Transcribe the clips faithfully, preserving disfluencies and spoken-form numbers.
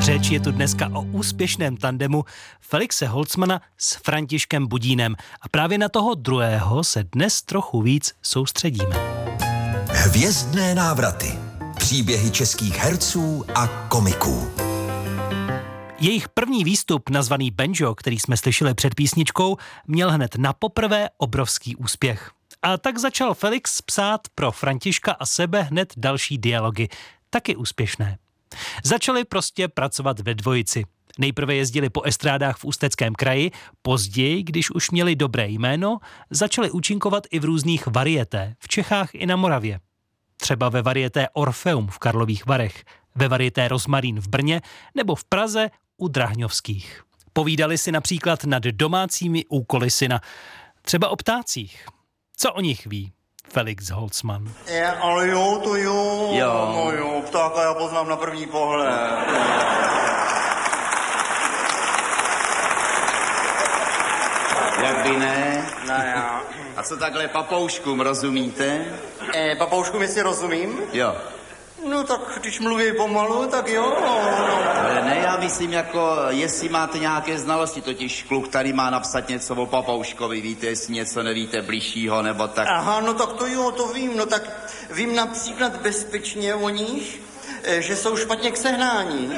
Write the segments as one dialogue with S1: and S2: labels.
S1: Řeč je tu dneska o úspěšném tandemu Felixe Holzmana s Františkem Budínem. A právě na toho druhého se dnes trochu víc soustředíme.
S2: Hvězdné návraty. Příběhy českých herců a komiků.
S1: Jejich první výstup, nazvaný Benjo, který jsme slyšeli před písničkou, měl hned na poprvé obrovský úspěch. A tak začal Felix psát pro Františka a sebe hned další dialogy, taky úspěšné. Začali prostě pracovat ve dvojici. Nejprve jezdili po estrádách v Ústeckém kraji, později, když už měli dobré jméno, začali účinkovat i v různých varieté, v Čechách i na Moravě. Třeba ve varieté Orfeum v Karlových Varech, ve varieté Rozmarín v Brně nebo v Praze u Drahňovských. Povídali si například nad domácími úkoly syna, třeba o ptácích. Co o nich ví Felix Holzman?
S3: Je, ale jo, to jo.
S4: Jo.
S3: No jo, ptáka já poznám na první pohled.
S4: Jak by ne?
S3: No já.
S4: A co takhle papouškům, rozumíte?
S3: E, papouškům, jestli rozumím?
S4: Jo.
S3: No tak když mluví pomalu, tak jo. No.
S4: Ale ne, já myslím jako, jestli máte nějaké znalosti, totiž kluk tady má napsat něco o papouškovi, víte, jestli něco nevíte bližšího, nebo tak.
S3: Aha, no tak to jo, to vím. No tak vím například bezpečně o nich, e, že jsou špatně k sehnání.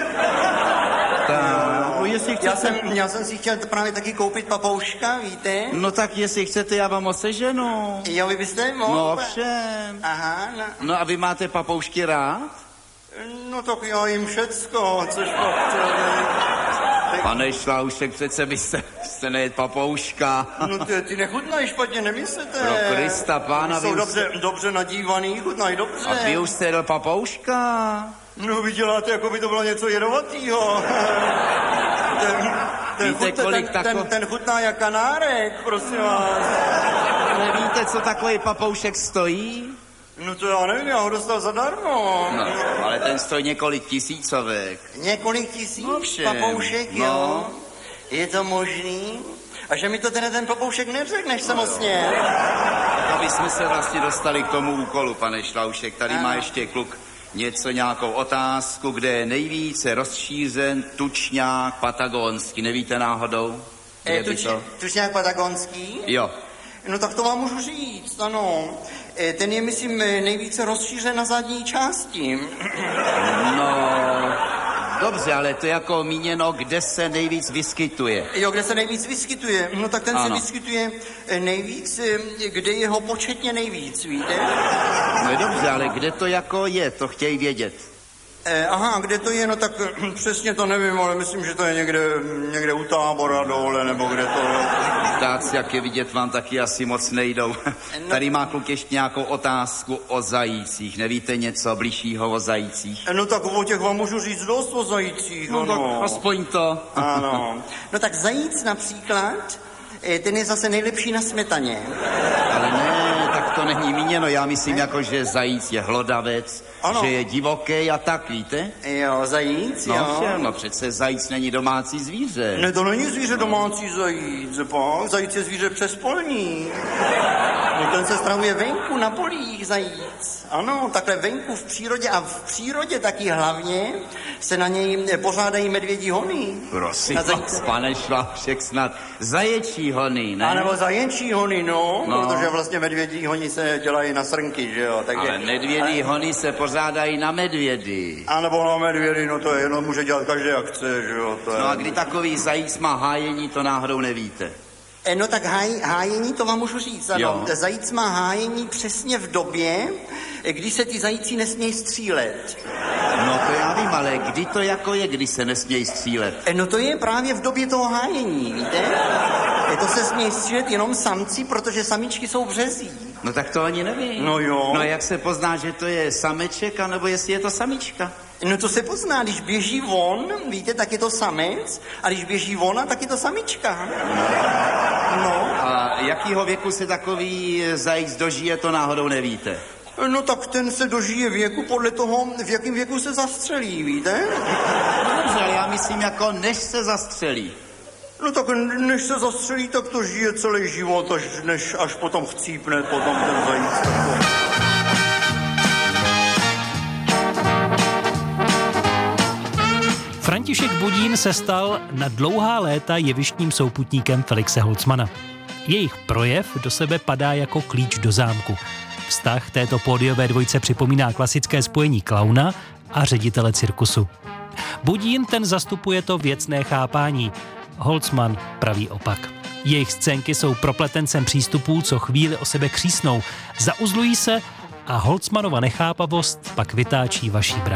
S4: Tak, no, jestli chcete...
S3: Já jsem, já jsem si chtěl právě taky koupit papouška, víte?
S4: No tak jestli chcete, já vám ho seženu.
S3: Jo, vy byste mohl?
S4: No ovšem.
S3: Aha, no.
S4: No a vy máte papoušky rád?
S3: No tak já jim všecko, což pak...
S4: Pane Šláušek, přece byste, byste nejet papouška.
S3: No ty, ty nechutnají špatně, nemyslete?
S4: Pro Krista pána,
S3: jsou
S4: vy
S3: dobře,
S4: jste...
S3: dobře nadívaný, chutnají dobře.
S4: A vy už jste jedl papouška?
S3: No vy děláte, jako by to bylo něco jedovatýho. ten, ten,
S4: Víte,
S3: chutne,
S4: kolik
S3: ten,
S4: tako-
S3: ten, ten chutná jak kanárek, prosím vás.
S4: Ale víte, co takový papoušek stojí?
S3: No to já nevím, já ho dostal zadarmo.
S4: No, ale ten stojí několik tisícovek.
S3: Několik tisíc
S4: No všem,
S3: papoušek,
S4: no.
S3: jo? Je to možný? A že mi to teda ten papoušek neřekl, než jsem osně.
S4: Tak aby jsme se vlastně dostali k tomu úkolu, pane Šlaušek. Tady má ještě kluk něco, nějakou otázku, kde je nejvíce rozšířen tučňák patagonský. Nevíte náhodou? Kde
S3: E,
S4: by
S3: tuč,
S4: to?
S3: tučňák patagonský?
S4: Jo.
S3: No tak to vám můžu říct, ano. E, ten je, myslím, nejvíce rozšířen na zadní části.
S4: No, dobře, ale to je jako míněno, kde se nejvíc vyskytuje.
S3: Jo, kde se nejvíc vyskytuje? No tak ten
S4: Ano.
S3: se vyskytuje nejvíc, kde je ho početně nejvíc, víte?
S4: No je dobře, ale kde to jako je, to chtějí vědět.
S3: E, aha, kde to je, no tak přesně to nevím, ale myslím, že to je někde, někde u Tábora dole, nebo kde to...
S4: Ptáci, jak je vidět, vám taky asi moc nejdou. Tady má kluk ještě nějakou otázku o zajících. Nevíte něco bližšího o zajících?
S3: No tak o těch vám můžu říct dost o zajících,
S4: No tak
S3: ano.
S4: aspoň to.
S3: Ano. No tak zajíc například, eh, ten je zase nejlepší na smetaně.
S4: Ale ne, tak to není míněno. Já myslím, jako, že zajíc je hlodavec,
S3: Ano.
S4: že je divoký a tak, víte?
S3: Jo, zajíc,
S4: No
S3: jo.
S4: všem, no přece zajíc není domácí zvíře.
S3: Ne, to není zvíře domácí zajíc, pak. Zajíc je zvíře přespolní. No ten se stravuje venku, na polích zajíc. Ano, takhle venku v přírodě a v přírodě taky hlavně se na něj pořádají medvědí hony.
S4: Prosím
S3: Na
S4: vás,
S3: zajíce.
S4: pane Šlášek, snad zaječí hony, ne?
S3: A nebo zaječí hony, no,
S4: No.
S3: protože vlastně medvědí honi se dělají na srnky, že jo, takže...
S4: Ale medvědí hony se pořádají na medvědy.
S3: A nebo na medvědy, no to je jedno, může dělat každý jak chce, že jo, to je...
S4: No a kdy takový zajíc má hájení, to náhodou nevíte.
S3: E, no tak háj, hájení, to vám můžu říct, ano.
S4: Jo.
S3: Zajíc má hájení přesně v době, kdy se ty zajíci nesmějí střílet.
S4: No to já vím, ale kdy to jako je, kdy se nesmějí střílet?
S3: E, no to je právě v době toho hájení, víte? E, to se smějí střílet jenom samci, protože samičky jsou březí.
S4: No tak to ani nevím.
S3: No jo.
S4: No jak se pozná, že to je sameček, anebo jestli je to samička?
S3: No to se pozná, když běží von, víte, tak je to samec, a když běží ona, tak je to samička. No.
S4: A jakýho věku se takový zajíc dožije, to náhodou nevíte?
S3: No tak ten se dožije věku podle toho, v jakém věku se zastřelí, víte?
S4: No dobře, ale já myslím jako než se zastřelí.
S3: No tak než se zastřelí, tak to žije celý život, až, než až potom chcípne potom ten zajíc.
S1: František Budín se stal na dlouhá léta jevištním souputníkem Felixe Holzmana. Jejich projev do sebe padá jako klíč do zámku. Vztah této pódiové dvojce připomíná klasické spojení klauna a ředitele cirkusu. Budín ten zastupuje to věcné chápání, Holzman pravý opak. Jejich scénky jsou propletencem přístupů, co chvíli o sebe křísnou, zauzlují se a Holzmanova nechápavost pak vytáčí vaší bránu.